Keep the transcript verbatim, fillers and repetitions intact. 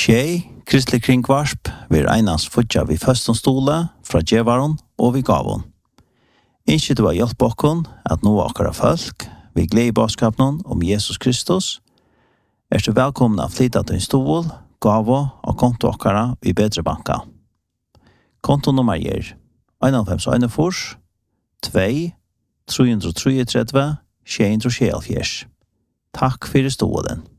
Tjej, kristelig kringvarsp, vi einans futja vi føstonstole fra djevaron og vi gavon. Ikke du har hjelp okkon at nå akkara folk, vi gleder i baskapen om Jesus Kristus, er du velkomna flytta til en stol, gavo og konto akkara i bedre banka. Kontonummer er en fem en fors, to, tre tre tre, sju tre sju. Takk for stolen.